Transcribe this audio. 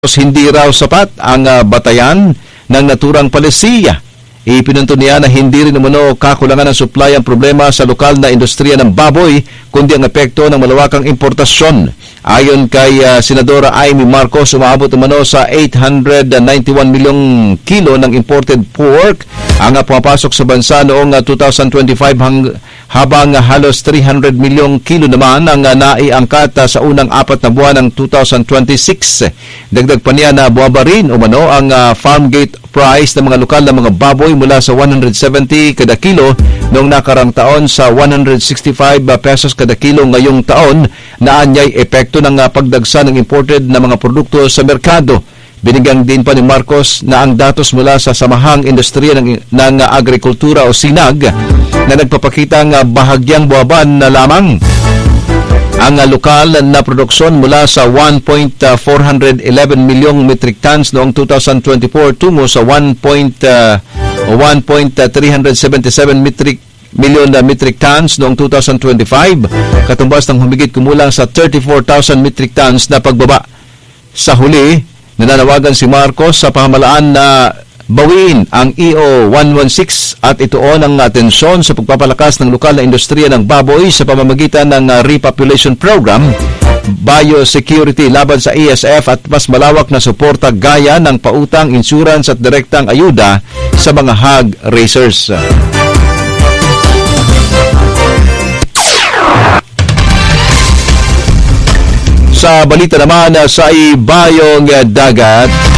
Hindi raw sapat ang batayan ng naturang palisiya. Ipinunto niya na hindi rin umano kakulangan ng supply ang problema sa lokal na industriya ng baboy, kundi ang epekto ng malawakang importasyon. Ayon kay Senadora Amy Marcos, umabot umano sa 891 milyong kilo ng imported pork ang pumapasok sa bansa noong 2025 habang halos 300 milyong kilo naman ang naiangkat sa unang 4 na buwan ng 2026. Dagdag pa niya na buwaba rin umano ang farm gate price ng mga lokal na mga baboy mula sa 170 kada kilo noong nakarang taon sa 165 pesos kada kilo ngayong taon, na anyay epekto ng pagdagsa ng imported na mga produkto sa merkado. Binigyan din pa ni Marcos na ang datos mula sa Samahang Industriya ng Agrikultura o SINAG na nagpapakitang bahagyang buwaban na lamang ang lokal na produksyon mula sa 1.411 milyong metric tons noong 2024 tungo sa 1.377 milyon metric tons noong 2025, katumbas ng humigit kumulang sa 34,000 metric tons na pagbaba. Sa huli, nananawagan si Marcos sa pamahalaan na bawiin ang EO 116 at ituon ang atensyon sa pagpapalakas ng lokal na industriya ng baboy sa pamamagitan ng repopulation program, biosecurity laban sa ESF at mas malawak na suporta gaya ng pautang, insurance at direktang ayuda sa mga hog raisers. Sa balita naman sa ibayong dagat,